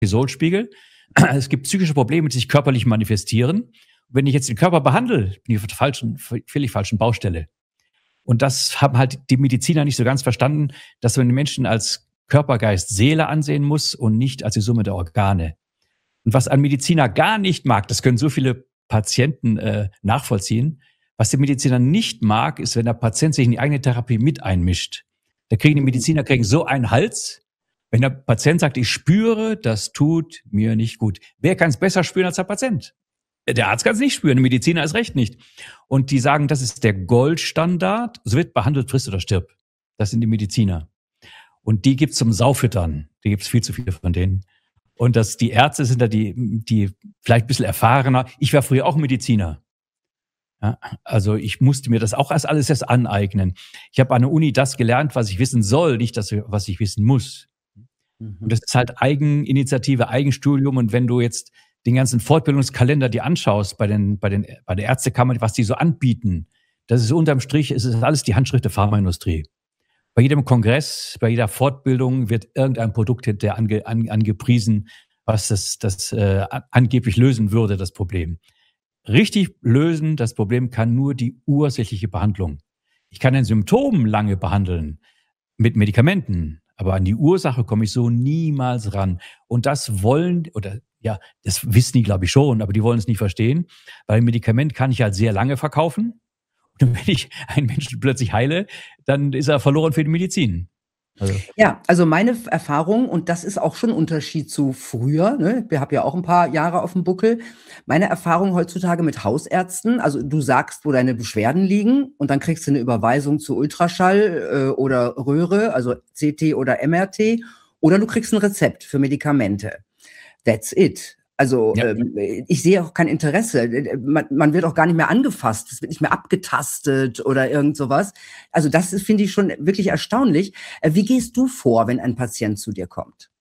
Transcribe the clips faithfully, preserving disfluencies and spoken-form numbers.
Cortisolspiegel. Es gibt psychische Probleme, die sich körperlich manifestieren. Wenn ich jetzt den Körper behandle, bin ich auf der falschen, völlig falschen Baustelle. Und das haben halt die Mediziner nicht so ganz verstanden, dass man den Menschen als Körper, Geist, Seele ansehen muss und nicht als die Summe der Organe. Und was ein Mediziner gar nicht mag, das können so viele Patienten äh, nachvollziehen, was der Mediziner nicht mag, ist, wenn der Patient sich in die eigene Therapie mit einmischt. Da kriegen die Mediziner kriegen so einen Hals, wenn der Patient sagt, ich spüre, das tut mir nicht gut. Wer kann es besser spüren als der Patient? Der Arzt kann es nicht spüren, der Mediziner ist recht nicht. Und die sagen, das ist der Goldstandard, so wird behandelt, frisst oder stirb. Das sind die Mediziner. Und die gibt's zum Saufüttern. Die gibt's viel zu viele von denen. Und das, die Ärzte sind da die, die vielleicht ein bisschen erfahrener. Ich war früher auch Mediziner. Ja, also ich musste mir das auch erst alles erst aneignen. Ich habe an der Uni das gelernt, was ich wissen soll, nicht das, was ich wissen muss. Mhm. Und das ist halt Eigeninitiative, Eigenstudium. Und wenn du jetzt den ganzen Fortbildungskalender dir anschaust bei den, bei den, bei der Ärztekammer, was die so anbieten, das ist unterm Strich, es ist alles die Handschrift der Pharmaindustrie. Bei jedem Kongress, bei jeder Fortbildung wird irgendein Produkt hinterher ange, an, angepriesen, was das, das äh, angeblich lösen würde, das Problem. Richtig lösen, das Problem kann nur die ursächliche Behandlung. Ich kann ein Symptom lange behandeln mit Medikamenten, aber an die Ursache komme ich so niemals ran. Und das wollen, oder ja, das wissen die, glaube ich, schon, aber die wollen es nicht verstehen, weil ein Medikament kann ich halt sehr lange verkaufen. Und wenn ich einen Menschen plötzlich heile, dann ist er verloren für die Medizin. Also. Ja, also meine Erfahrung, und das ist auch schon ein Unterschied zu früher, ne? Ich habe ja auch ein paar Jahre auf dem Buckel, meine Erfahrung heutzutage mit Hausärzten, also du sagst, wo deine Beschwerden liegen und dann kriegst du eine Überweisung zu Ultraschall äh, oder Röhre, also C T oder M R T, oder du kriegst ein Rezept für Medikamente. That's it. Also ja. ähm, ich sehe auch kein Interesse. Man, man wird auch gar nicht mehr angefasst. Es wird nicht mehr abgetastet oder irgend sowas. Also das finde ich schon wirklich erstaunlich. Äh, wie gehst du vor, wenn ein Patient zu dir kommt?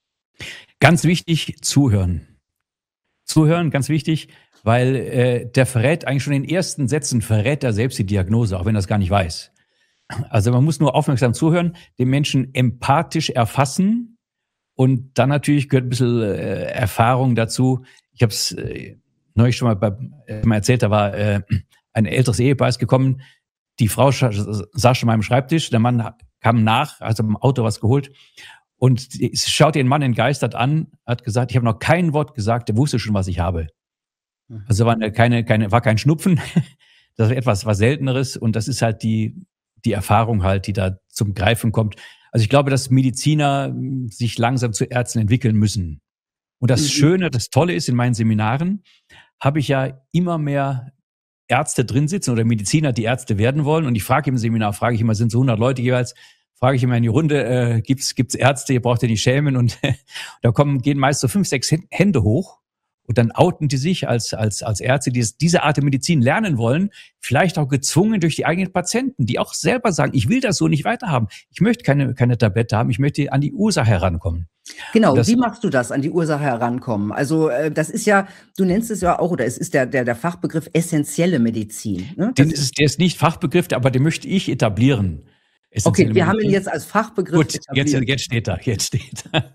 Ganz wichtig, zuhören. Zuhören, ganz wichtig, weil äh, der verrät eigentlich schon in den ersten Sätzen, verrät er selbst die Diagnose, auch wenn er es gar nicht weiß. Also man muss nur aufmerksam zuhören, den Menschen empathisch erfassen. Und dann natürlich gehört ein bisschen äh, Erfahrung dazu. Ich habe es äh, neulich schon mal, bei, äh, mal erzählt, da war äh, ein älteres Ehepaar ist gekommen. Die Frau sch- saß schon mal am Schreibtisch, der Mann kam nach, also im Auto was geholt. Und sie schaut ihren Mann entgeistert an, hat gesagt, ich habe noch kein Wort gesagt, der wusste schon, was ich habe. Mhm. Also war keine, keine, war kein Schnupfen, das war etwas was Selteneres. Und das ist halt die, die Erfahrung halt, die da zum Greifen kommt. Also ich glaube, dass Mediziner sich langsam zu Ärzten entwickeln müssen. Und das mhm. Schöne, das Tolle ist, in meinen Seminaren habe ich ja immer mehr Ärzte drin sitzen oder Mediziner, die Ärzte werden wollen. Und ich frage im Seminar, frage ich immer, sind so hundert Leute jeweils, frage ich immer in die Runde, äh, gibt's gibt's Ärzte, ihr braucht ja nicht schämen. Und da kommen gehen meist so fünf, sechs Hände hoch. Und dann outen die sich als als als Ärzte, die diese Art der Medizin lernen wollen, vielleicht auch gezwungen durch die eigenen Patienten, die auch selber sagen, ich will das so nicht weiterhaben. Ich möchte keine keine Tablette haben, ich möchte an die Ursache herankommen. Genau, das, wie machst du das, an die Ursache herankommen? Also äh, das ist ja, du nennst es ja auch, oder es ist der der der Fachbegriff essentielle Medizin. Ne? Den ist, der ist nicht Fachbegriff, aber den möchte ich etablieren. Okay, wir Medizin. Haben ihn jetzt als Fachbegriff Gut, jetzt, jetzt steht er, jetzt steht er.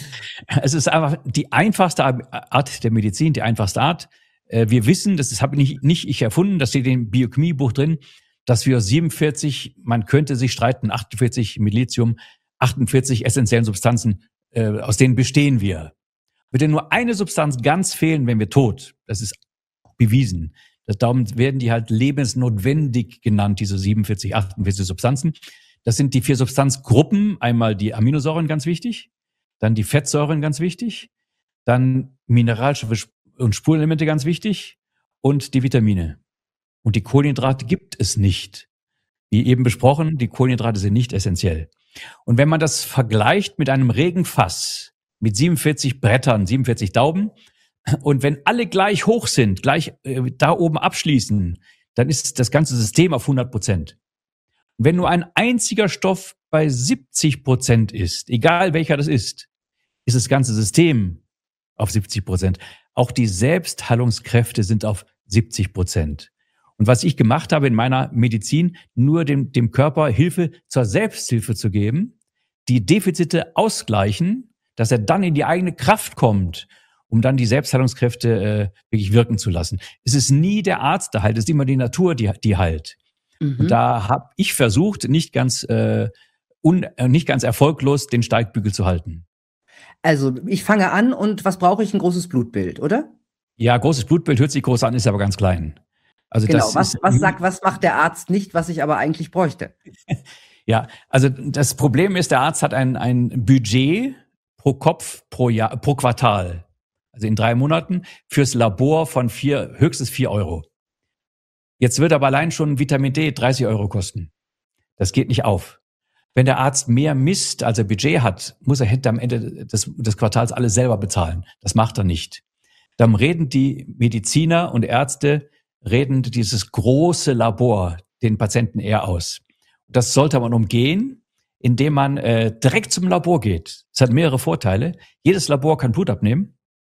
Es ist einfach die einfachste Art der Medizin, die einfachste Art. Wir wissen, das habe nicht, nicht ich erfunden, das steht im Biochemiebuch drin, dass wir siebenundvierzig, man könnte sich streiten, achtundvierzig mit Lithium, achtundvierzig essentiellen Substanzen, aus denen bestehen wir. Würde nur eine Substanz ganz fehlen, wenn wir tot. Das ist bewiesen. Darum werden die halt lebensnotwendig genannt, diese siebenundvierzig, achtundvierzig Substanzen. Das sind die vier Substanzgruppen. Einmal die Aminosäuren, ganz wichtig. Dann die Fettsäuren, ganz wichtig. Dann Mineralstoffe und Spurenelemente, ganz wichtig. Und die Vitamine. Und die Kohlenhydrate gibt es nicht. Wie eben besprochen, die Kohlenhydrate sind nicht essentiell. Und wenn man das vergleicht mit einem Regenfass, mit siebenundvierzig Brettern, siebenundvierzig Dauben, und wenn alle gleich hoch sind, gleich äh, da oben abschließen, dann ist das ganze System auf hundert Prozent. Und wenn nur ein einziger Stoff bei siebzig Prozent ist, egal welcher das ist, ist das ganze System auf siebzig Prozent. Auch die Selbstheilungskräfte sind auf siebzig Prozent. Und was ich gemacht habe in meiner Medizin, nur dem, dem Körper Hilfe zur Selbsthilfe zu geben, die Defizite ausgleichen, dass er dann in die eigene Kraft kommt, um dann die Selbstheilungskräfte äh, wirklich wirken zu lassen. Es ist nie der Arzt, der heilt, es ist immer die Natur, die, die heilt. Mhm. Und da habe ich versucht, nicht ganz, äh, un, äh, nicht ganz erfolglos den Steigbügel zu halten. Also ich fange an und was brauche ich? Ein großes Blutbild, oder? Ja, großes Blutbild hört sich groß an, ist aber ganz klein. Also genau, das was, ist, was sagt, was macht der Arzt nicht, was ich aber eigentlich bräuchte? Ja, also das Problem ist, der Arzt hat ein, ein Budget pro Kopf pro Jahr, pro Quartal, also in drei Monaten, fürs Labor von vier, höchstens vier Euro. Jetzt wird aber allein schon Vitamin D dreißig Euro kosten. Das geht nicht auf. Wenn der Arzt mehr misst, als er Budget hat, muss er hinter am Ende des, des Quartals alles selber bezahlen. Das macht er nicht. Dann reden die Mediziner und Ärzte, reden dieses große Labor den Patienten eher aus. Das sollte man umgehen, indem man äh, direkt zum Labor geht. Es hat mehrere Vorteile. Jedes Labor kann Blut abnehmen.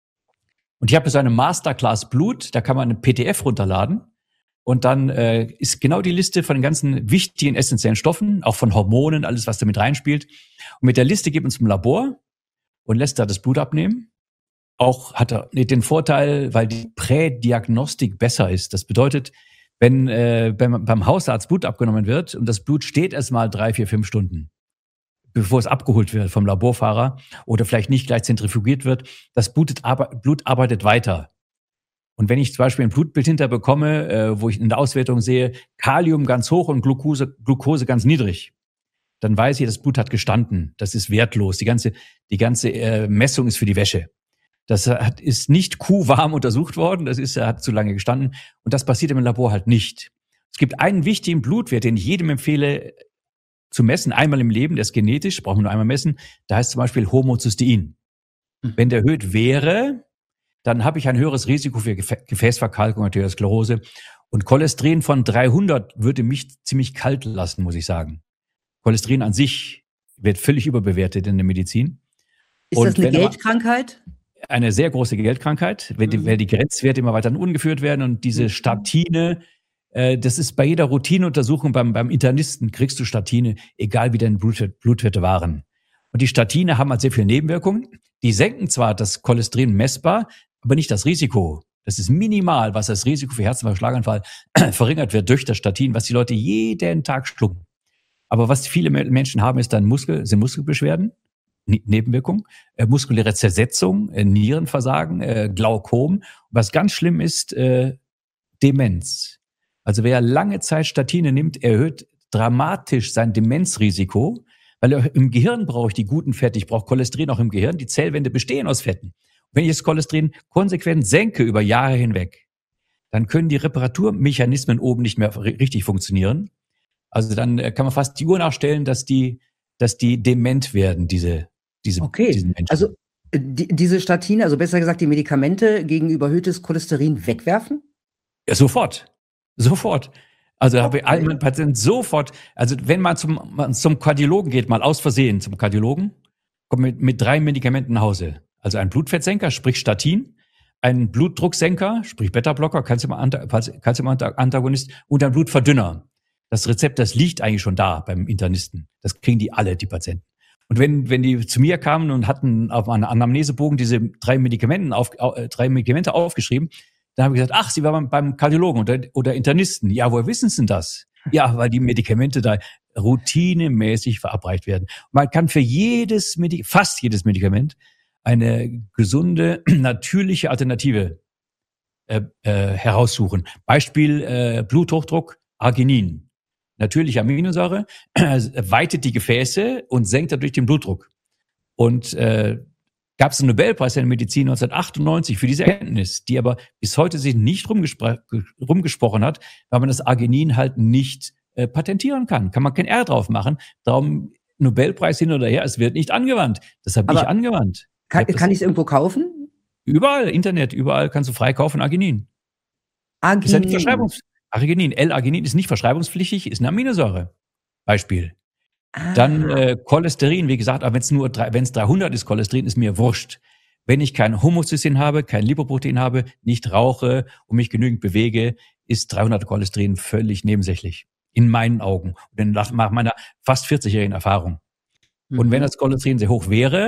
Und ich habe so eine Masterclass Blut, da kann man eine P D F runterladen. Und dann äh, ist genau die Liste von den ganzen wichtigen essentiellen Stoffen, auch von Hormonen, alles, was damit reinspielt. Und mit der Liste geht man zum Labor und lässt da das Blut abnehmen. Auch hat er den Vorteil, weil die Prädiagnostik besser ist. Das bedeutet, wenn äh, beim, beim Hausarzt Blut abgenommen wird und das Blut steht erstmal drei, vier, fünf Stunden, bevor es abgeholt wird vom Laborfahrer oder vielleicht nicht gleich zentrifugiert wird, das Blut, Blut arbeitet weiter. Und wenn ich zum Beispiel ein Blutbild hinterbekomme, äh, wo ich in der Auswertung sehe, Kalium ganz hoch und Glucose, Glucose ganz niedrig, dann weiß ich, das Blut hat gestanden. Das ist wertlos. Die ganze, die ganze äh, Messung ist für die Wäsche. Das hat, ist nicht kuhwarm untersucht worden. Das ist, hat zu lange gestanden. Und das passiert im Labor halt nicht. Es gibt einen wichtigen Blutwert, den ich jedem empfehle zu messen, einmal im Leben. Der ist genetisch, brauchen wir nur einmal messen. Da heißt zum Beispiel Homozystein. Mhm. Wenn der erhöht wäre, dann habe ich ein höheres Risiko für Gefäßverkalkung, Arteriosklerose. Und Cholesterin von dreihundert würde mich ziemlich kalt lassen, muss ich sagen. Cholesterin an sich wird völlig überbewertet in der Medizin. Ist und das eine Geldkrankheit? Eine sehr große Geldkrankheit, wenn die, mhm. weil die Grenzwerte immer weiter ungeführt werden und diese Statine, äh, das ist bei jeder Routineuntersuchung beim, beim Internisten kriegst du Statine, egal wie deine Blutwert, Blutwerte waren. Und die Statine haben halt sehr viele Nebenwirkungen. Die senken zwar das Cholesterin messbar, aber nicht das Risiko. Das ist minimal, was das Risiko für Herzinfarkt, Schlaganfall verringert wird durch das Statin, was die Leute jeden Tag schlucken. Aber was viele Menschen haben, ist dann Muskel, sind Muskelbeschwerden, Nebenwirkungen, äh, muskuläre Zersetzung, äh, Nierenversagen, äh, Glaukom. Und was ganz schlimm ist, äh, Demenz. Also wer lange Zeit Statine nimmt, erhöht dramatisch sein Demenzrisiko, weil er im Gehirn brauche ich die guten Fette, ich brauche Cholesterin auch im Gehirn. Die Zellwände bestehen aus Fetten. Wenn ich das Cholesterin konsequent senke über Jahre hinweg, dann können die Reparaturmechanismen oben nicht mehr richtig funktionieren. Also dann kann man fast die Uhr nachstellen, dass die, dass die dement werden, diese, diese, okay. diese Menschen. Also die, diese Statine, also besser gesagt die Medikamente gegen überhöhtes Cholesterin wegwerfen? Ja, sofort. Sofort. Also habe ich all meinen Patienten sofort, also wenn man zum, man zum Kardiologen geht, mal aus Versehen zum Kardiologen, kommt mit, mit drei Medikamenten nach Hause. Also ein Blutfettsenker, sprich Statin, ein Blutdrucksenker, sprich Beta-Blocker, Calcium-Antagonist und ein Blutverdünner. Das Rezept, das liegt eigentlich schon da beim Internisten. Das kriegen die alle, die Patienten. Und wenn, wenn die zu mir kamen und hatten auf einem Anamnesebogen diese drei Medikamenten auf, äh, drei Medikamente aufgeschrieben, dann habe ich gesagt, ach, Sie waren beim Kardiologen oder, oder Internisten. Ja, woher wissen Sie denn das? Ja, weil die Medikamente da routinemäßig verabreicht werden. Man kann für jedes, Medi- fast jedes Medikament eine gesunde, natürliche Alternative äh, äh, heraussuchen. Beispiel äh, Bluthochdruck, Arginin. Natürliche Aminosäure, äh, weitet die Gefäße und senkt dadurch den Blutdruck. Und äh, gab es einen Nobelpreis in der Medizin neunzehnhundertachtundneunzig für diese Erkenntnis, die aber bis heute sich nicht rumgespro- rumgesprochen hat, weil man das Arginin halt nicht äh, patentieren kann. Kann man kein R drauf machen. Darum Nobelpreis hin oder her, es wird nicht angewandt. Das habe ich angewandt. Kann, kann ich es irgendwo kaufen? Überall, Internet, überall kannst du frei kaufen Arginin. Arginin. Ist ja nicht Verschreibungs- Arginin, L-Arginin ist nicht verschreibungspflichtig, ist eine Aminosäure. Beispiel. Ah. Dann äh, Cholesterin, wie gesagt, aber wenn es nur drei, wenn es dreihundert ist, Cholesterin ist mir wurscht. Wenn ich kein Homozystein habe, kein Lipoprotein habe, nicht rauche und mich genügend bewege, ist dreihundert Cholesterin völlig nebensächlich. In meinen Augen. Und nach meiner fast vierzigjährigen Erfahrung. Mhm. Und wenn das Cholesterin sehr hoch wäre,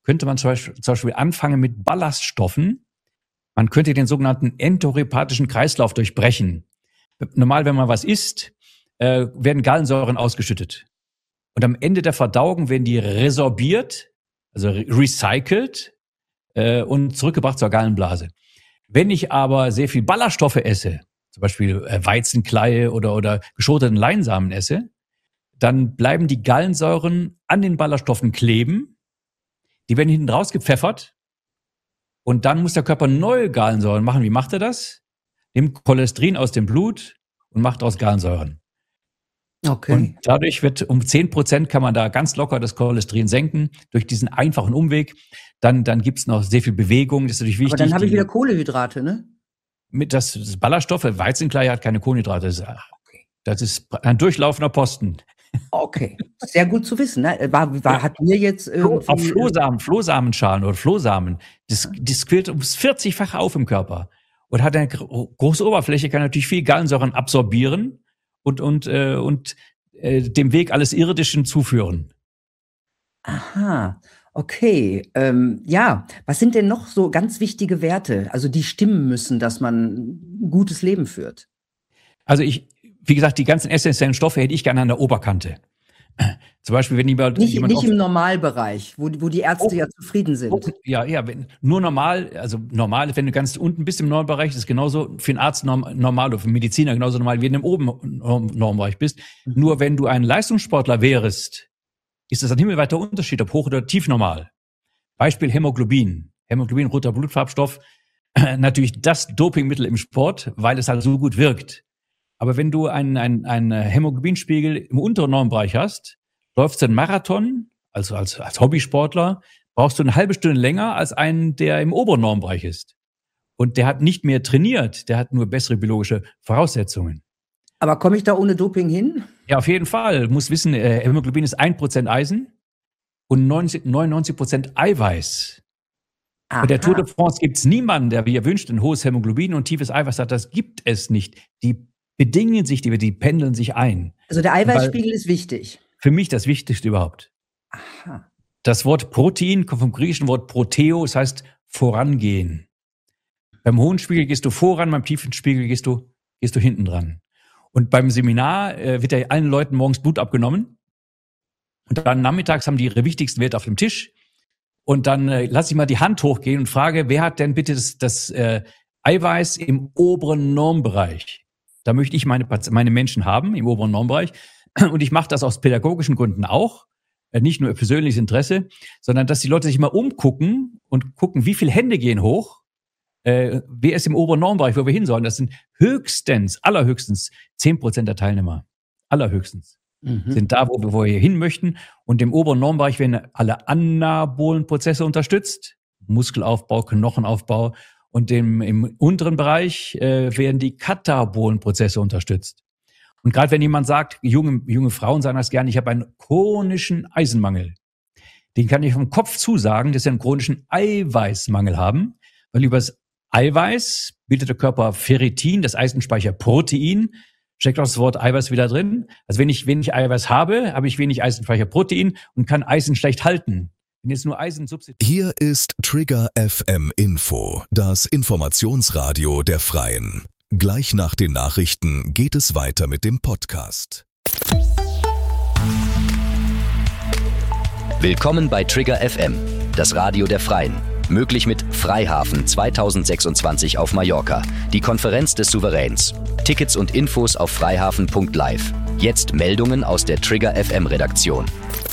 könnte man zum Beispiel, zum Beispiel anfangen mit Ballaststoffen. Man könnte den sogenannten enterohepatischen Kreislauf durchbrechen. Normal, wenn man was isst, äh, werden Gallensäuren ausgeschüttet. Und am Ende der Verdauung werden die resorbiert, also recycelt äh, und zurückgebracht zur Gallenblase. Wenn ich aber sehr viel Ballaststoffe esse, zum Beispiel äh, Weizenkleie oder, oder geschoteten Leinsamen esse, dann bleiben die Gallensäuren an den Ballaststoffen kleben. Die werden hinten rausgepfeffert. Und dann muss der Körper neue Gallensäuren machen. Wie macht er das? Nimmt Cholesterin aus dem Blut und macht daraus Gallensäuren. Okay. Und dadurch wird um zehn Prozent kann man da ganz locker das Cholesterin senken, durch diesen einfachen Umweg. Dann, dann gibt's noch sehr viel Bewegung, das ist natürlich wichtig. Aber dann habe ich wieder Kohlenhydrate, ne? Mit das, das Ballaststoffe, Weizenkleie hat keine Kohlenhydrate. Das ist, okay. Das ist ein durchlaufender Posten. Okay, sehr gut zu wissen. Ne? War, war, hat mir jetzt irgendwie... Auf Flohsamen, Flohsamenschalen oder Flohsamen, das, das quillt ums vierzigfache auf im Körper. Und hat eine große Oberfläche, kann natürlich viel Gallensäuren absorbieren und und äh, und äh, dem Weg alles Irdischen zuführen. Aha, okay. Ähm, ja, was sind denn noch so ganz wichtige Werte, also die stimmen müssen, dass man ein gutes Leben führt? Also ich, wie gesagt, die ganzen essentiellen Stoffe hätte ich gerne an der Oberkante. Zum Beispiel, wenn jemand... Nicht, jemand nicht im Normalbereich, wo, wo die Ärzte oh, ja zufrieden sind. Oh, ja, ja, wenn, nur normal, also normal, wenn du ganz unten bist im Normbereich, ist genauso für einen Arzt norm, normal oder für einen Mediziner genauso normal, wie wenn du im oben Normbereich bist. Mhm. Nur wenn du ein Leistungssportler wärst, ist das ein himmelweiter Unterschied, ob hoch oder tief normal. Beispiel Hämoglobin. Hämoglobin, roter Blutfarbstoff, natürlich das Dopingmittel im Sport, weil es halt so gut wirkt. Aber wenn du einen, einen, einen Hämoglobinspiegel im unteren Normbereich hast, läufst du einen Marathon, also als, als Hobbysportler, brauchst du eine halbe Stunde länger als einen, der im oberen Normbereich ist. Und der hat nicht mehr trainiert, der hat nur bessere biologische Voraussetzungen. Aber komme ich da ohne Doping hin? Ja, auf jeden Fall. Du musst wissen, äh, Hämoglobin ist ein Prozent Eisen und neunundneunzig Prozent Eiweiß. Aha. Bei der Tour de France gibt es niemanden, der wie er wünscht, ein hohes Hämoglobin und tiefes Eiweiß hat. Das gibt es nicht. Die bedingen sich, die, die pendeln sich ein. Also der Eiweißspiegel Weil, ist wichtig. Für mich das Wichtigste überhaupt. Aha. Das Wort Protein kommt vom griechischen Wort Proteo, das heißt vorangehen. Beim hohen Spiegel gehst du voran, beim tiefen Spiegel gehst du, gehst du hinten dran. Und beim Seminar äh, wird ja allen Leuten morgens Blut abgenommen. Und dann nachmittags haben die ihre wichtigsten Werte auf dem Tisch. Und dann äh, lasse ich mal die Hand hochgehen und frage, wer hat denn bitte das, das äh, Eiweiß im oberen Normbereich? Da möchte ich meine, meine Menschen haben, im oberen Normbereich. Und ich mache das aus pädagogischen Gründen auch. Äh, nicht nur persönliches Interesse, sondern dass die Leute sich mal umgucken und gucken, wie viele Hände gehen hoch. Äh, wer ist im oberen Normbereich, wo wir hin sollen? Das sind höchstens, allerhöchstens zehn Prozent der Teilnehmer. Allerhöchstens. Mhm. Sind da, wo wir, wo wir hin möchten. Und im oberen Normbereich werden alle anabolen Prozesse unterstützt. Muskelaufbau, Knochenaufbau. Und im, im unteren Bereich äh, werden die katabolen Prozesse unterstützt. Und gerade wenn jemand sagt, junge, junge Frauen sagen das gerne, ich habe einen chronischen Eisenmangel. Den kann ich vom Kopf zusagen, dass sie einen chronischen Eiweißmangel haben. Weil über das Eiweiß bildet der Körper Ferritin, das Eisenspeicherprotein. Steckt auch das Wort Eiweiß wieder drin. Also wenn ich wenig Eiweiß habe, habe ich wenig Eisenspeicherprotein und kann Eisen schlecht halten. Wenn jetzt nur Eisen substituiert. Hier ist Trigger F M Info, das Informationsradio der Freien. Gleich nach den Nachrichten geht es weiter mit dem Podcast. Willkommen bei Trigger F M, das Radio der Freien. Möglich mit Freihafen zweitausendsechsundzwanzig auf Mallorca, die Konferenz des Souveräns. Tickets und Infos auf freihafen punkt live. Jetzt Meldungen aus der Trigger F M Redaktion.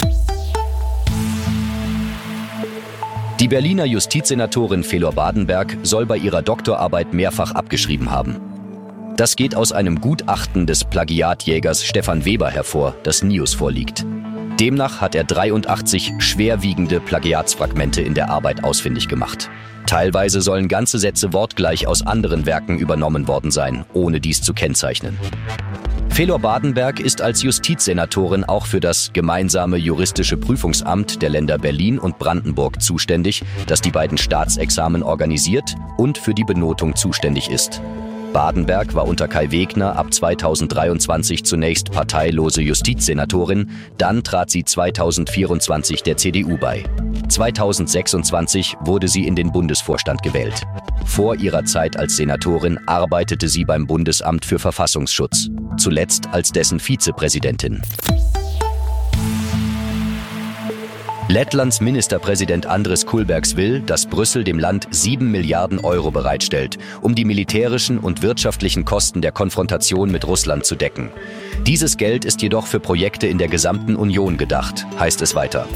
Die Berliner Justizsenatorin Felor Badenberg soll bei ihrer Doktorarbeit mehrfach abgeschrieben haben. Das geht aus einem Gutachten des Plagiatjägers Stefan Weber hervor, das N I U S vorliegt. Demnach hat er dreiundachtzig schwerwiegende Plagiatsfragmente in der Arbeit ausfindig gemacht. Teilweise sollen ganze Sätze wortgleich aus anderen Werken übernommen worden sein, ohne dies zu kennzeichnen. Felor Badenberg ist als Justizsenatorin auch für das gemeinsame juristische Prüfungsamt der Länder Berlin und Brandenburg zuständig, das die beiden Staatsexamen organisiert und für die Benotung zuständig ist. Badenberg war unter Kai Wegner ab zweitausenddreiundzwanzig zunächst parteilose Justizsenatorin, dann trat sie zweitausendvierundzwanzig der C D U bei. zweitausendsechsundzwanzig wurde sie in den Bundesvorstand gewählt. Vor ihrer Zeit als Senatorin arbeitete sie beim Bundesamt für Verfassungsschutz, zuletzt als dessen Vizepräsidentin. Lettlands Ministerpräsident Andris Kulbergs will, dass Brüssel dem Land sieben Milliarden Euro bereitstellt, um die militärischen und wirtschaftlichen Kosten der Konfrontation mit Russland zu decken. Dieses Geld ist jedoch für Projekte in der gesamten Union gedacht, heißt es weiter.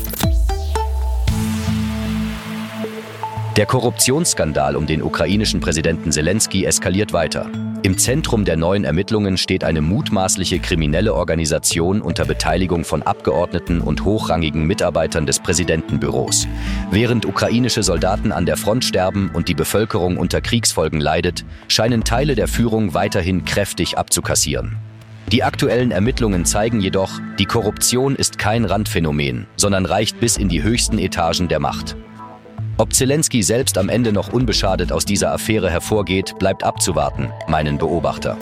Der Korruptionsskandal um den ukrainischen Präsidenten Selenskyj eskaliert weiter. Im Zentrum der neuen Ermittlungen steht eine mutmaßliche kriminelle Organisation unter Beteiligung von Abgeordneten und hochrangigen Mitarbeitern des Präsidentenbüros. Während ukrainische Soldaten an der Front sterben und die Bevölkerung unter Kriegsfolgen leidet, scheinen Teile der Führung weiterhin kräftig abzukassieren. Die aktuellen Ermittlungen zeigen jedoch, die Korruption ist kein Randphänomen, sondern reicht bis in die höchsten Etagen der Macht. Ob Zelenskyj selbst am Ende noch unbeschadet aus dieser Affäre hervorgeht, bleibt abzuwarten, meinen Beobachter.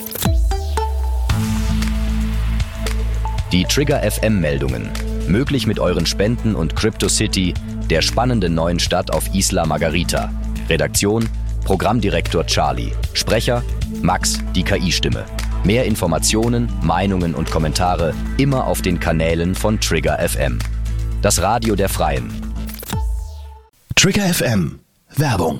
Die Trigger F M-Meldungen. Möglich mit euren Spenden und CryptoCity, der spannenden neuen Stadt auf Isla Margarita. Redaktion: Programmdirektor Charlie. Sprecher: Max, die K I-Stimme. Mehr Informationen, Meinungen und Kommentare immer auf den Kanälen von Trigger F M. Das Radio der Freien. Trigger F M. Werbung.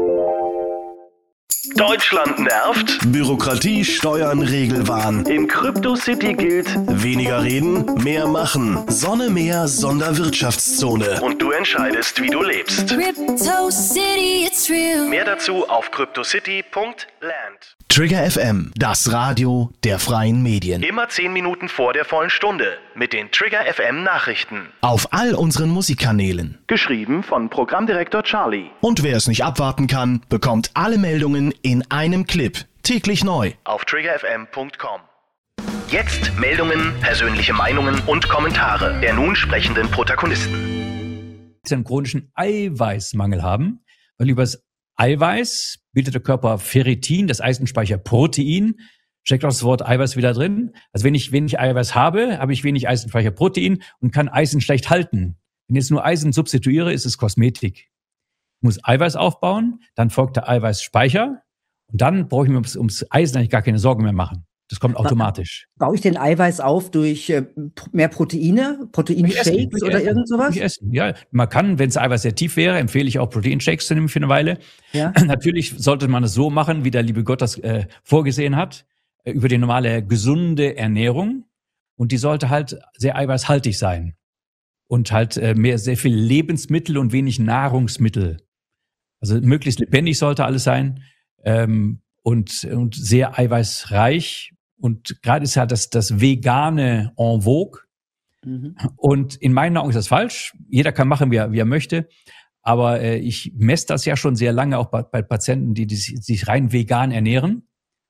Deutschland nervt? Bürokratie, Steuern, Regelwahn. In CryptoCity gilt: Weniger reden, mehr machen. Sonne, Meer, Sonderwirtschaftszone. Und du entscheidest, wie du lebst. Crypto City, it's real. Mehr dazu auf cryptocity punkt land. Trigger F M, das Radio der freien Medien. Immer zehn Minuten vor der vollen Stunde mit den Trigger F M Nachrichten. Auf all unseren Musikkanälen. Geschrieben von Programmdirektor Charlie. Und wer es nicht abwarten kann, bekommt alle Meldungen in einem Clip. Täglich neu. Auf trigger f m punkt com. Jetzt Meldungen, persönliche Meinungen und Kommentare der nun sprechenden Protagonisten. einen chronischen Eiweißmangel haben, weil über das Eiweiß bildet der Körper Ferritin, das Eisenspeicherprotein. Steckt auch das Wort Eiweiß wieder drin. Also wenn ich wenig Eiweiß habe, habe ich wenig Eisenspeicherprotein und kann Eisen schlecht halten. Wenn ich jetzt nur Eisen substituiere, ist es Kosmetik. Ich muss Eiweiß aufbauen, dann folgt der Eiweißspeicher und dann brauche ich mir ums, ums Eisen eigentlich gar keine Sorgen mehr machen. Das kommt automatisch. Baue ich den Eiweiß auf durch äh, mehr Proteine, Proteinshakes oder essen, irgend sowas? Essen. Ja, man kann, wenn es Eiweiß sehr tief wäre, empfehle ich auch Proteinshakes zu nehmen für eine Weile. Ja. Natürlich sollte man es so machen, wie der liebe Gott das äh, vorgesehen hat, äh, über die normale gesunde Ernährung. Und die sollte halt sehr eiweißhaltig sein. Und halt äh, mehr sehr viel Lebensmittel und wenig Nahrungsmittel. Also möglichst lebendig sollte alles sein ähm, und, und sehr eiweißreich. Und gerade ist ja das, das Vegane en vogue. Mhm. Und in meinen Augen ist das falsch. Jeder kann machen, wie er, wie er möchte. Aber äh, ich messe das ja schon sehr lange auch bei, bei Patienten, die, die sich rein vegan ernähren.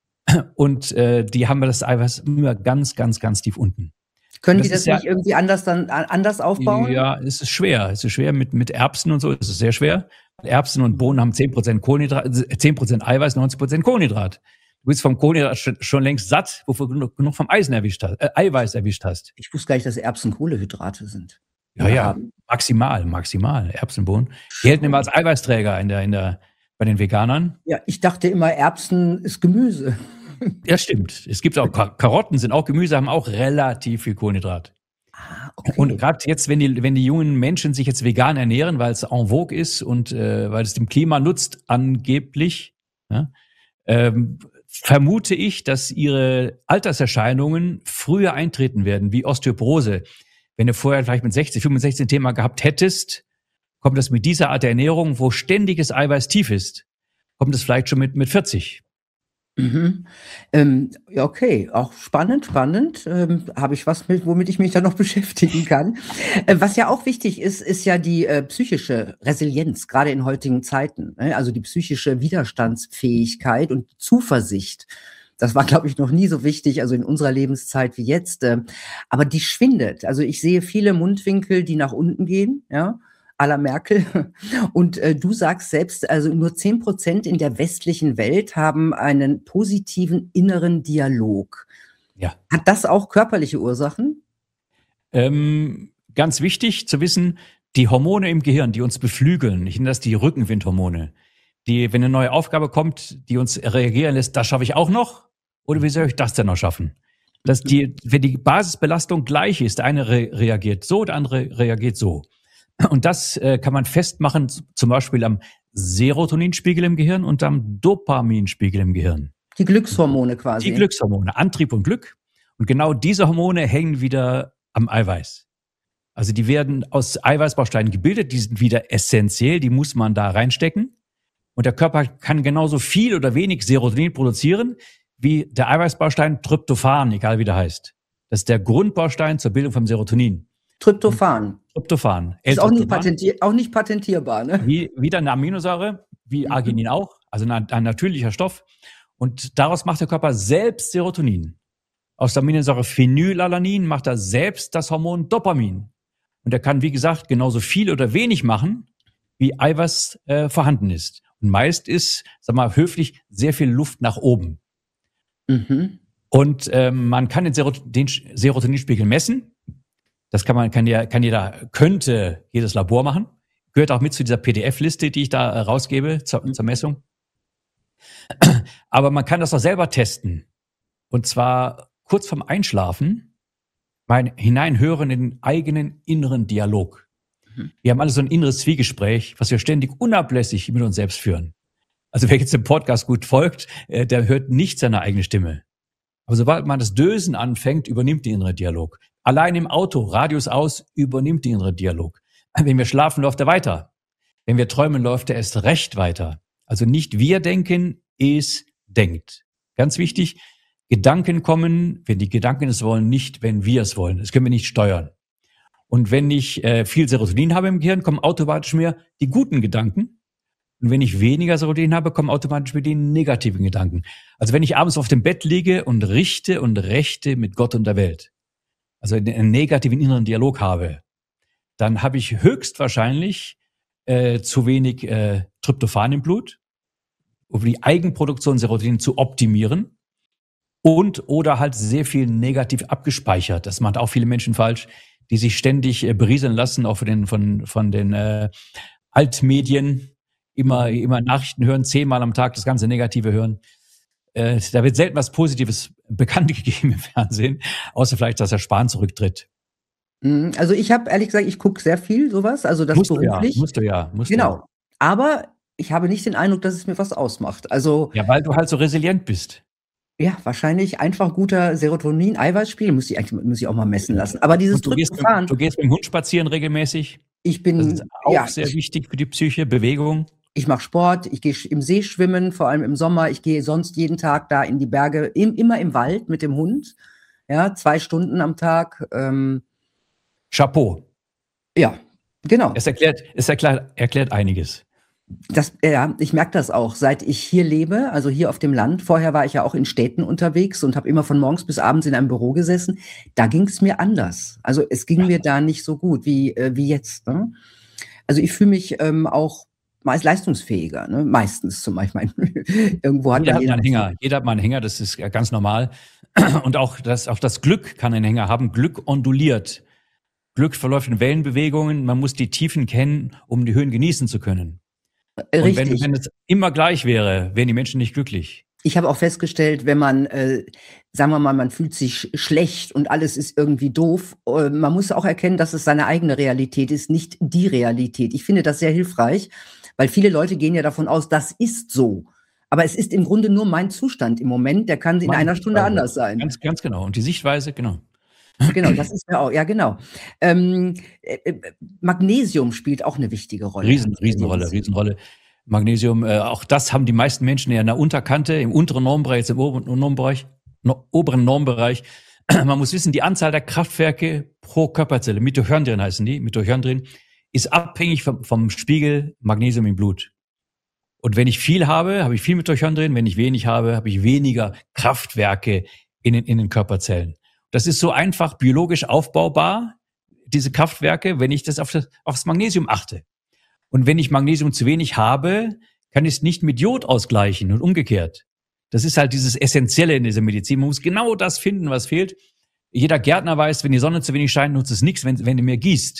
Und äh, die haben das Eiweiß immer ganz, ganz, ganz tief unten. Können die das, das nicht ja, irgendwie anders dann anders aufbauen? Ja, es ist schwer. Es ist schwer mit, mit Erbsen und so. Es ist sehr schwer. Erbsen und Bohnen haben zehn Prozent Kohlenhydrat, zehn Prozent Eiweiß, neunzig Prozent Kohlenhydrat. Du bist vom Kohlenhydrat schon längst satt, wofür du genug vom Eisen erwischt hast, äh, Eiweiß erwischt hast. Ich wusste gar nicht, dass Erbsen Kohlenhydrate sind. Ja, ja, ja, maximal, maximal. Erbsenbohnen gelten immer als Eiweißträger in der, in der, bei den Veganern. Ja, ich dachte immer, Erbsen ist Gemüse. Ja, stimmt. Es gibt auch Karotten, sind auch Gemüse, haben auch relativ viel Kohlenhydrat. Ah, okay. Und gerade jetzt, wenn die, wenn die jungen Menschen sich jetzt vegan ernähren, weil es en vogue ist und äh, weil es dem Klima nutzt, angeblich, ja, ähm, vermute ich, dass ihre Alterserscheinungen früher eintreten werden, wie Osteoporose. Wenn du vorher vielleicht mit sechzig, fünfundsechzig ein Thema gehabt hättest, kommt das mit dieser Art der Ernährung, wo ständiges Eiweiß tief ist, kommt das vielleicht schon mit, mit vierzig. Mhm. Ähm, ja, okay, auch spannend, spannend. Ähm, habe ich was, mit, womit ich mich dann noch beschäftigen kann. Äh, was ja auch wichtig ist, ist ja die äh, psychische Resilienz, gerade in heutigen Zeiten. Ne? Also die psychische Widerstandsfähigkeit und Zuversicht. Das war, glaube ich, noch nie so wichtig, also in unserer Lebenszeit wie jetzt. Äh, aber die schwindet. Also ich sehe viele Mundwinkel, die nach unten gehen, ja. à la Merkel. Und äh, du sagst selbst, also nur zehn Prozent in der westlichen Welt haben einen positiven inneren Dialog. Ja. Hat das auch körperliche Ursachen? Ähm, ganz wichtig zu wissen, die Hormone im Gehirn, die uns beflügeln, ich nenne das die Rückenwindhormone, die, wenn eine neue Aufgabe kommt, die uns reagieren lässt, das schaffe ich auch noch, oder wie soll ich das denn noch schaffen? Dass die, wenn die Basisbelastung gleich ist, der eine re- reagiert so, der andere reagiert so. Und das äh, kann man festmachen, zum Beispiel am Serotoninspiegel im Gehirn und am Dopaminspiegel im Gehirn. Die Glückshormone quasi. Die Glückshormone, Antrieb und Glück. Und genau diese Hormone hängen wieder am Eiweiß. Also die werden aus Eiweißbausteinen gebildet, die sind wieder essentiell, die muss man da reinstecken. Und der Körper kann genauso viel oder wenig Serotonin produzieren, wie der Eiweißbaustein Tryptophan, egal wie der heißt. Das ist der Grundbaustein zur Bildung vom Serotonin. Tryptophan. Tryptophan. Ist auch nicht, patentier- auch nicht patentierbar, ne? Wie, wieder eine Aminosäure, wie Arginin auch, also ein, ein natürlicher Stoff. Und daraus macht der Körper selbst Serotonin. Aus der Aminosäure Phenylalanin macht er selbst das Hormon Dopamin. Und er kann, wie gesagt, genauso viel oder wenig machen, wie Eiweiß äh, vorhanden ist. Und meist ist, sag mal, höflich, sehr viel Luft nach oben. Mhm. Und ähm, man kann den, Serot- den Serotoninspiegel messen. Das kann man, kann ja, kann jeder, könnte jedes Labor machen. Gehört auch mit zu dieser P D F-Liste, die ich da äh, rausgebe zur, zur Messung. Aber man kann das auch selber testen. Und zwar kurz vorm Einschlafen mein hineinhören in den eigenen inneren Dialog. Mhm. Wir haben alle so ein inneres Zwiegespräch, was wir ständig unablässig mit uns selbst führen. Also wer jetzt dem Podcast gut folgt, äh, der hört nicht seine eigene Stimme. Aber sobald man das Dösen anfängt, übernimmt der innere Dialog. Allein im Auto, Radius aus, übernimmt der innere Dialog. Wenn wir schlafen, läuft er weiter. Wenn wir träumen, läuft er erst recht weiter. Also nicht wir denken, es denkt. Ganz wichtig, Gedanken kommen, wenn die Gedanken es wollen, nicht wenn wir es wollen. Das können wir nicht steuern. Und wenn ich äh, viel Serotonin habe im Gehirn, kommen automatisch mehr die guten Gedanken. Und wenn ich weniger Serotonin habe, kommen automatisch mehr die negativen Gedanken. Also wenn ich abends auf dem Bett liege und richte und rechte mit Gott und der Welt, also einen negativen inneren Dialog habe, dann habe ich höchstwahrscheinlich äh, zu wenig äh, Tryptophan im Blut, um die Eigenproduktion Serotonin zu optimieren. Und oder halt sehr viel negativ abgespeichert. Das machen auch viele Menschen falsch, die sich ständig äh, berieseln lassen, auch von den, von, von den äh, Altmedien, immer, immer Nachrichten hören, zehnmal am Tag das ganze Negative hören. Äh, da wird selten was Positives bekannt gegeben im Fernsehen, außer vielleicht, dass Herr Spahn zurücktritt. Also ich habe, ehrlich gesagt, ich gucke sehr viel sowas, also das musst beruflich. Du ja, musst du ja. Musst genau, du ja. Aber ich habe nicht den Eindruck, dass es mir was ausmacht. Also ja, weil du halt so resilient bist. Ja, wahrscheinlich einfach guter Serotonin-Eiweißspiegel, muss ich eigentlich muss ich auch mal messen lassen. Aber dieses du, gehst mit, du gehst mit dem Hund spazieren regelmäßig. Ich bin das ist auch ja, sehr ich, wichtig für die Psyche, Bewegung. Ich mache Sport, ich gehe im See schwimmen, vor allem im Sommer. Ich gehe sonst jeden Tag da in die Berge, im, immer im Wald mit dem Hund. Ja, zwei Stunden am Tag. Ähm, Chapeau. Ja, genau. Es erklärt, es erklärt, erklärt einiges. Das, ja, ich merke das auch, seit ich hier lebe, also hier auf dem Land. Vorher war ich ja auch in Städten unterwegs und habe immer von morgens bis abends in einem Büro gesessen. Da ging es mir anders. Also es ging ja. mir da nicht so gut wie, äh, wie jetzt. Ne? Also ich fühle mich ähm, auch meist leistungsfähiger, ne? Meistens zum Beispiel. Irgendwo hat jeder, jeder hat einen Hänger. Jeder hat mal einen Hänger, das ist ganz normal. Und auch das, auch das Glück kann einen Hänger haben. Glück onduliert. Glück verläuft in Wellenbewegungen. Man muss die Tiefen kennen, um die Höhen genießen zu können. Richtig. Und wenn, wenn es immer gleich wäre, wären die Menschen nicht glücklich. Ich habe auch festgestellt, wenn man, äh, sagen wir mal, man fühlt sich schlecht und alles ist irgendwie doof, äh, man muss auch erkennen, dass es seine eigene Realität ist, nicht die Realität. Ich finde das sehr hilfreich, weil viele Leute gehen ja davon aus, das ist so. Aber es ist im Grunde nur mein Zustand im Moment, der kann in Meine einer Stunde Sichtweise. anders sein. Ganz, ganz genau. Und die Sichtweise, genau. Genau, das ist ja auch, ja genau. Ähm, äh, Magnesium spielt auch eine wichtige Rolle. Riesen, Riesenrolle, Riesenrolle. Magnesium, äh, auch das haben die meisten Menschen ja in der Unterkante, im unteren Normbereich, jetzt im oberen Normbereich, no, oberen Normbereich. Man muss wissen, die Anzahl der Kraftwerke pro Körperzelle, Mitochondrien heißen die, Mitochondrien, ist abhängig vom, vom Spiegel Magnesium im Blut. Und wenn ich viel habe, habe ich viel Mitochondrien, wenn ich wenig habe, habe ich weniger Kraftwerke in den, in den Körperzellen. Das ist so einfach biologisch aufbaubar, diese Kraftwerke, wenn ich das auf das, aufs Magnesium achte. Und wenn ich Magnesium zu wenig habe, kann ich es nicht mit Jod ausgleichen und umgekehrt. Das ist halt dieses Essentielle in dieser Medizin. Man muss genau das finden, was fehlt. Jeder Gärtner weiß, wenn die Sonne zu wenig scheint, nutzt es nichts, wenn, wenn du mehr gießt.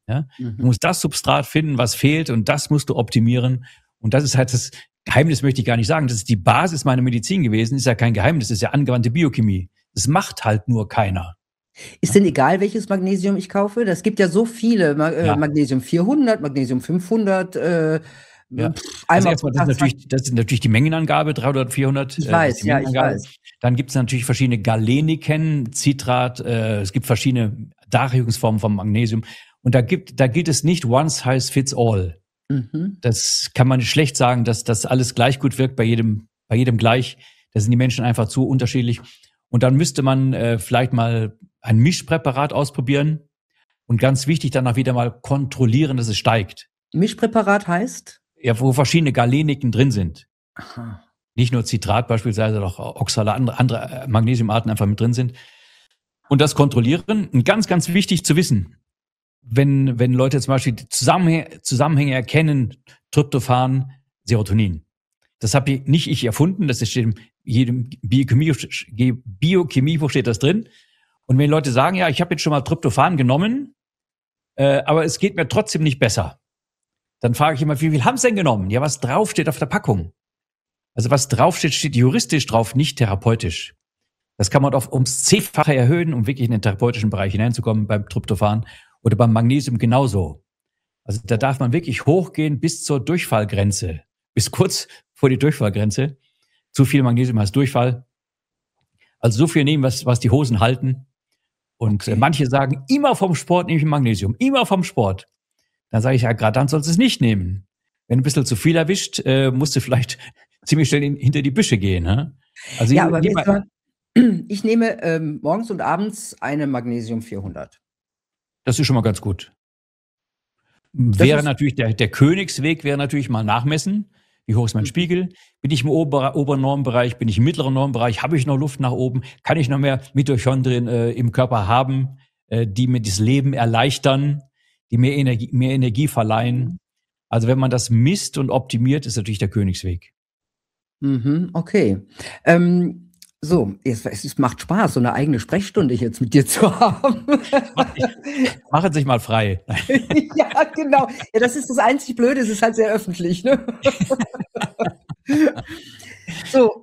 Ja? Mhm. Du musst das Substrat finden, was fehlt, und das musst du optimieren. Und das ist halt das Geheimnis, möchte ich gar nicht sagen. Das ist die Basis meiner Medizin gewesen. Ist ja kein Geheimnis, das ist ja angewandte Biochemie. Das macht halt nur keiner. Ist denn egal, welches Magnesium ich kaufe? Das gibt ja so viele. Ma äh, Ja. Magnesium vierhundert, Magnesium fünfhundert. Äh, Ja. pff, Also einmal erstmal, pro das ist Tag. natürlich, das ist natürlich die Mengenangabe, dreihundert, vierhundert. Ich äh, weiß, das ist die ja, ich Mengenangabe. weiß. Dann gibt es natürlich verschiedene Galeniken, Citrat, äh, es gibt verschiedene Darreichungsformen vom Magnesium. Und da gibt, da gilt es nicht one size fits all. Mhm. Das kann man schlecht sagen, dass das alles gleich gut wirkt bei jedem, bei jedem gleich. Da sind die Menschen einfach zu unterschiedlich. Und dann müsste man äh, vielleicht mal ein Mischpräparat ausprobieren und ganz wichtig dann auch wieder mal kontrollieren, dass es steigt. Mischpräparat heißt? Ja, wo verschiedene Galeniken drin sind. Aha. Nicht nur Citrat beispielsweise, auch Oxale, andere, andere Magnesiumarten einfach mit drin sind. Und das kontrollieren. Und ganz, ganz wichtig zu wissen, wenn, wenn Leute zum Beispiel die Zusammenhänge, Zusammenhänge erkennen, Tryptophan, Serotonin. Das habe ich, nicht ich erfunden, das steht in jedem Biochemie, Biochemiebuch steht das drin. Und wenn Leute sagen, ja, ich habe jetzt schon mal Tryptophan genommen, äh, aber es geht mir trotzdem nicht besser, dann frage ich immer, wie viel haben sie denn genommen? Ja, was draufsteht auf der Packung? Also was draufsteht, steht juristisch drauf, nicht therapeutisch. Das kann man auf ums Zehnfache erhöhen, um wirklich in den therapeutischen Bereich hineinzukommen beim Tryptophan oder beim Magnesium genauso. Also da darf man wirklich hochgehen bis zur Durchfallgrenze, bis kurz vor die Durchfallgrenze. Zu viel Magnesium heißt Durchfall. Also so viel nehmen, was, was die Hosen halten. Und Okay. äh, manche sagen, immer vom Sport nehme ich Magnesium, immer vom Sport. Dann sage ich, ja, gerade dann sollst du es nicht nehmen. Wenn du ein bisschen zu viel erwischt, äh, musst du vielleicht ziemlich schnell in, hinter die Büsche gehen. Ne? Also Ja, je- aber je- wisst ihr, ich nehme ähm, morgens und abends eine Magnesium vierhundert. das ist schon mal ganz gut. Wäre ist- natürlich der, der Königsweg, wäre natürlich mal nachmessen. Wie hoch ist mein Mhm. Spiegel? Bin ich im Ober, oberen Normbereich? Bin ich im mittleren Normbereich? Habe ich noch Luft nach oben? Kann ich noch mehr Mitochondrien äh, im Körper haben, äh, die mir das Leben erleichtern, die mir Energie, mehr Energie verleihen? Also wenn man das misst und optimiert, ist natürlich der Königsweg. Mhm, okay. Ähm, so, es, es macht Spaß, so eine eigene Sprechstunde jetzt mit dir zu haben. Machen Sie sich mal frei. Ja, genau. Ja, das ist das einzig Blöde, es ist halt sehr öffentlich, ne? So.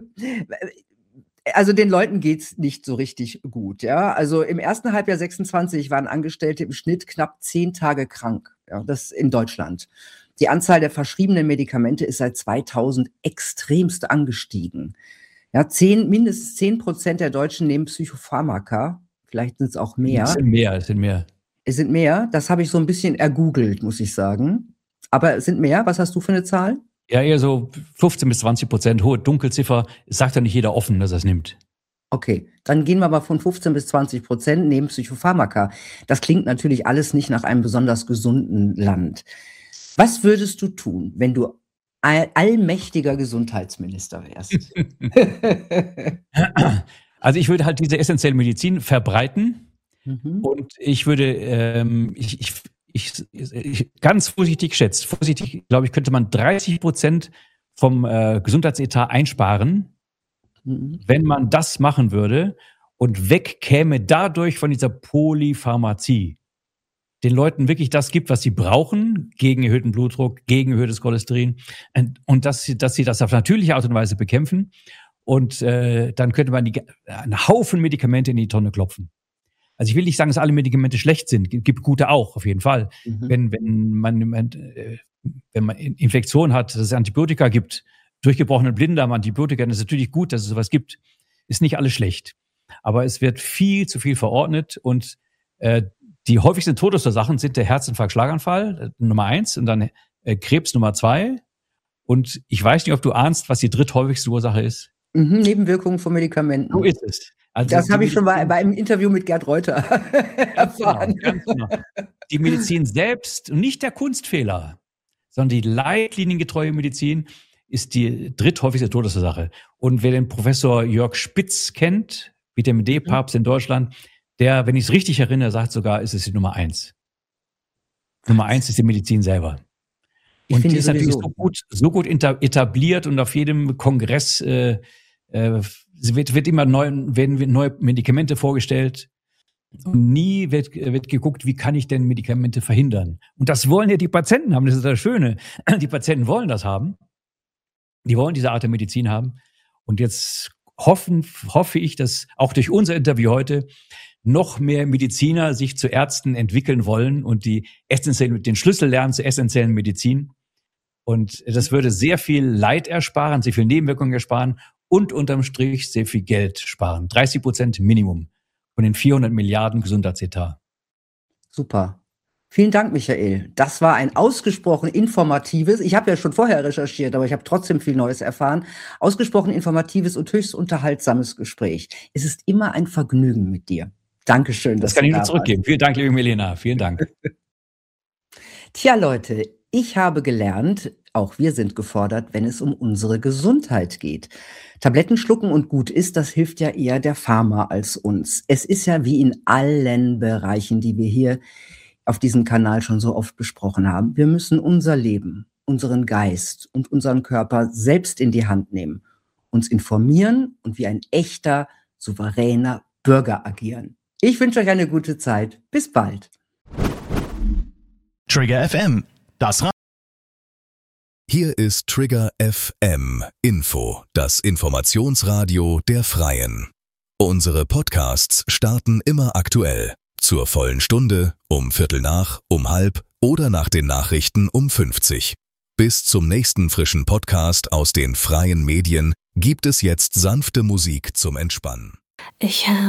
Also den Leuten geht's nicht so richtig gut, ja. Also im ersten Halbjahr sechsundzwanzig waren Angestellte im Schnitt knapp zehn Tage krank, ja, das in Deutschland. Die Anzahl der verschriebenen Medikamente ist seit zweitausend extremst angestiegen. Ja, zehn, mindestens zehn Prozent der Deutschen nehmen Psychopharmaka. Vielleicht sind es auch mehr. Es sind mehr, es sind mehr. Es sind mehr. Das habe ich so ein bisschen ergoogelt, muss ich sagen. Aber es sind mehr. Was hast du für eine Zahl? Ja, eher so fünfzehn bis zwanzig Prozent, hohe Dunkelziffer. Es sagt ja nicht jeder offen, dass er es nimmt. Okay, dann gehen wir mal von fünfzehn bis zwanzig Prozent nehmen Psychopharmaka. Das klingt natürlich alles nicht nach einem besonders gesunden Land. Was würdest du tun, wenn du all allmächtiger Gesundheitsminister wärst? Also ich würde halt diese essentielle Medizin verbreiten Mhm. und ich würde, ähm, ich, ich, ich, ich ganz vorsichtig schätzt, vorsichtig, glaube ich, könnte man dreißig Prozent vom äh, Gesundheitsetat einsparen, Mhm. wenn man das machen würde und wegkäme dadurch von dieser Polypharmazie. Den Leuten wirklich das gibt, was sie brauchen, gegen erhöhten Blutdruck, gegen erhöhtes Cholesterin und, und dass sie, dass sie das auf natürliche Art und Weise bekämpfen. Und äh, dann könnte man die, einen Haufen Medikamente in die Tonne klopfen. Also ich will nicht sagen, dass alle Medikamente schlecht sind. Es gibt gute auch, auf jeden Fall. Mhm. Wenn, wenn man, äh, wenn man Infektion hat, dass es Antibiotika gibt, durchgebrochenen Blinddarm, Antibiotika, dann ist natürlich gut, dass es sowas gibt. Ist nicht alles schlecht. Aber es wird viel zu viel verordnet und äh, die häufigsten Todesursachen sind der Herzinfarkt, Schlaganfall, äh, Nummer eins, und dann äh, Krebs Nummer zwei. Und ich weiß nicht, ob du ahnst, was die dritthäufigste Ursache ist. Mhm. Nebenwirkungen von Medikamenten. So ist es. Also Das die habe ich schon bei, Medizin- bei einem Interview mit Gerd Reuter Ganz genau, erfahren. ganz genau. Die Medizin selbst und nicht der Kunstfehler, sondern die leitliniengetreue Medizin ist die dritthäufigste Todesursache. Und wer den Professor Jörg Spitz kennt, Vitamin D-Papst in Deutschland, der, wenn ich es richtig erinnere, sagt sogar, ist es die Nummer eins. Nummer eins ist die Medizin selber. Ich Und finde die ist natürlich sowieso. so gut, so gut inter- etabliert und auf jedem Kongress äh, äh, es wird, wird immer neu, werden neue Medikamente vorgestellt. Und nie wird, wird geguckt, wie kann ich denn Medikamente verhindern. Und das wollen ja die Patienten haben, das ist das Schöne. Die Patienten wollen das haben. Die wollen diese Art der Medizin haben. Und jetzt hoffen, hoffe ich, dass auch durch unser Interview heute noch mehr Mediziner sich zu Ärzten entwickeln wollen und die essentiellen, den Schlüssel lernen zur essentiellen Medizin. Und das würde sehr viel Leid ersparen, sehr viel Nebenwirkungen ersparen und unterm Strich sehr viel Geld sparen. dreißig Prozent Minimum von den vierhundert Milliarden Gesundheitsetat. Super. Vielen Dank, Michael. Das war ein ausgesprochen informatives, ich habe ja schon vorher recherchiert, aber ich habe trotzdem viel Neues erfahren, ausgesprochen informatives und höchst unterhaltsames Gespräch. Es ist immer ein Vergnügen mit dir. Dankeschön. Das kann ich nur zurückgeben. Vielen Dank, liebe Milena. Vielen Dank. Tja, Leute, ich habe gelernt, auch wir sind gefordert, wenn es um unsere Gesundheit geht. Tabletten schlucken und gut ist, das hilft ja eher der Pharma als uns. Es ist ja wie in allen Bereichen, die wir hier auf diesem Kanal schon so oft besprochen haben. Wir müssen unser Leben, unseren Geist und unseren Körper selbst in die Hand nehmen, uns informieren und wie ein echter, souveräner Bürger agieren. Ich wünsche euch eine gute Zeit. Bis bald. Trigger F M, das Radio. Hier ist Trigger F M Info, das Informationsradio der Freien. Unsere Podcasts starten immer aktuell. Zur vollen Stunde, um Viertel nach, um halb oder nach den Nachrichten um fünfzig. Bis zum nächsten frischen Podcast aus den freien Medien gibt es jetzt sanfte Musik zum Entspannen. Ich habe